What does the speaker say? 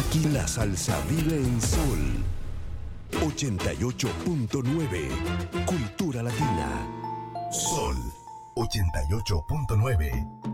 Aquí la salsa vive en Sol 88.9. Cultura Latina. Sol 88.9.